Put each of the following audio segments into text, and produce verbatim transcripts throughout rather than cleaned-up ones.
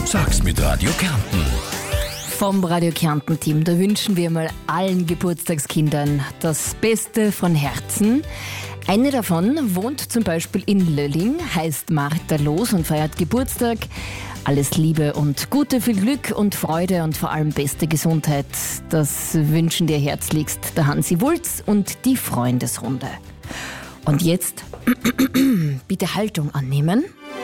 Sag's mit Radio Kärnten. Vom Radio Kärnten Team, da wünschen wir mal allen Geburtstagskindern das Beste von Herzen. Eine davon wohnt zum Beispiel in Lölling, heißt Martha Loos und feiert Geburtstag. Alles Liebe und Gute, viel Glück und Freude und vor allem beste Gesundheit. Das wünschen dir herzlichst der Hansi Wulz und die Freundesrunde. Und jetzt bitte Haltung annehmen.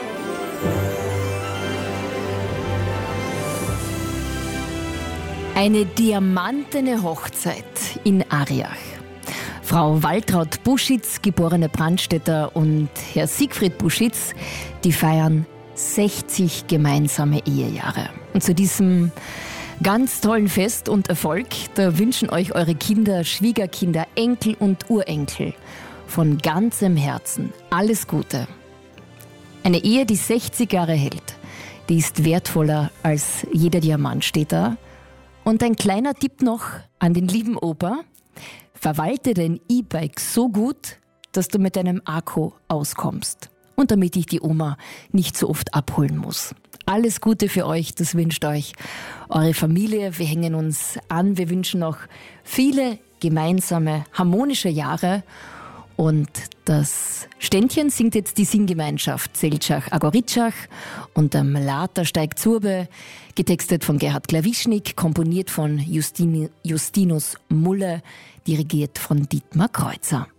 Eine diamantene Hochzeit in Ariach. Frau Waltraud Buschitz, geborene Brandstätter, und Herr Siegfried Buschitz, die feiern sechzig gemeinsame Ehejahre. Und zu diesem ganz tollen Fest und Erfolg, da wünschen euch eure Kinder, Schwiegerkinder, Enkel und Urenkel von ganzem Herzen alles Gute. Eine Ehe, die sechzig Jahre hält, die ist wertvoller als jeder Diamant, steht da. Und ein kleiner Tipp noch an den lieben Opa: Verwalte dein E-Bike so gut, dass du mit deinem Akku auskommst. Und damit ich die Oma nicht so oft abholen muss. Alles Gute für euch, das wünscht euch eure Familie. Wir hängen uns an, wir wünschen noch viele gemeinsame, harmonische Jahre. Und das Ständchen singt jetzt die Singgemeinschaft Seltschach Agoritschach und am Later steigt Zurbe, getextet von Gerhard Klawischnik, komponiert von Justini, Justinus Mulle, dirigiert von Dietmar Kreuzer.